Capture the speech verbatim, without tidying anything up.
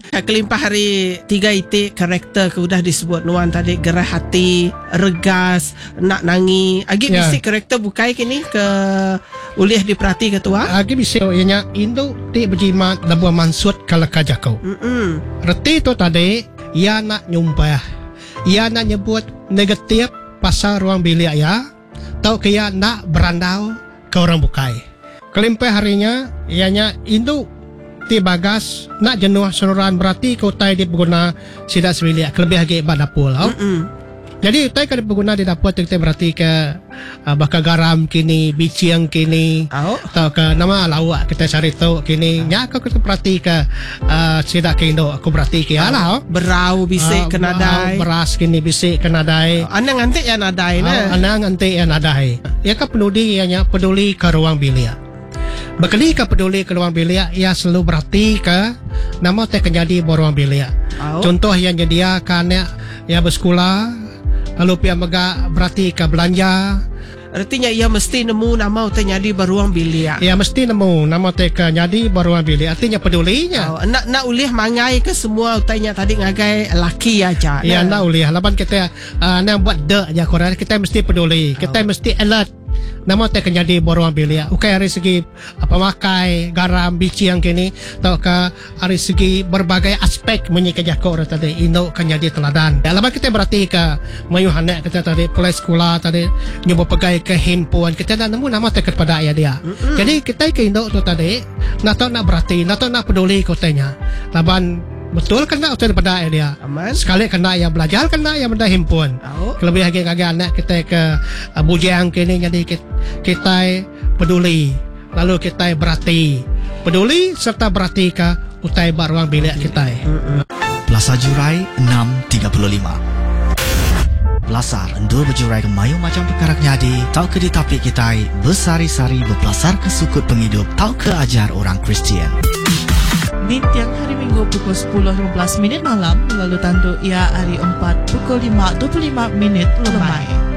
Kelimpah hari tiga itik karakter ke udah disebut Nuan tadi, gerah hati, regas, nak nangi. Agi Ya. bisik karakter bukai kini ke ulih diperhati ketua. Agi bisa ianya Indo ti berjimat dabuah mansut kalaka jakau. Mm-mm. Reti tu tadi ia nak nyumpah. Ia nak nyebut negatif pasal ruang bilik ya. Tau ke ia nak berandau ke orang bukai. Kelimpah harinya ianya Indo ti bagas nak jenuh seluruhan berarti kau tai dia berguna sidak sebilik kelebih lagi ibat dapur. Oh? Mm-mm. Jadi utai kada berguna di dapur kita berarti ke uh, bakar garam kini, biciang kini, Au. atau ke nama lawak kita cari tahu kini. Ya aku kita perhati ke uh, sidak ke Indo aku berarti ke alah. Oh. Berau bisik Ah, ke nadai. ah, beras kini bisik ke nadai. Anang ngantik ya nadai na. Ah, Anang nanti yang nadai. Ya kan peduli ianya peduli ke ruang bilik. Bekali ke peduli ke ruang bilik, ia selalu berarti ke nama teh jadi ruang bilik. Au. Contoh yang jadi kan ya bersekolah. Lalu pihak mega berarti ke belanja. Artinya ia mesti nemu nama utai nyadi beruang bilik. Ya mesti nemu nama teka jadi baruan bilik. Artinya pedulinya. Oh, nak nak ulih mangai ke semua utainya tadi ngagai laki aja. Ya nak ulih. Lapan kita uh, nak buat dek je korang. Kita mesti peduli. Kita Oh. mesti alert. Nama teka jadi baruan bilik. Ukai dari segi apa makai garam bici yang kini. Atau ke dari segi berbagai aspek menyika jakok orang tadi. Indo kan jadi teladan. Ya, lapan kita berarti ke mayu hanek kita tadi pulai sekolah tadi nyoba pegai ke handphone kita nak nemu nama teka pada ayah dia. Mm-mm. Jadi kita ke Indo tu tadi nak tahu nak berarti, nak tahu nak peduli kotanya. Laban betul kena utang pada ayah dia. Aman. Sekali kena ya belajar kena ya benda himpun. Au. Lebih lagi kagak anak kita ke uh, bujang kini jadi kita, kita peduli. Lalu kita berarti. Peduli serta berarti ke utai baruang bilik kita. Mm-mm. Plaza Jurai enam tiga puluh lima. Belasar endur berjurai ke mayu macam perkara nyadi. Tau ke di tapik kita bersari-sari berpelasar ke sukut penghidup. Tau ke ajar orang Kristian. Di tiang hari Minggu pukul sepuluh lima belas minit malam, lalu tandu ia hari empat pukul lima dua puluh lima minit lemai.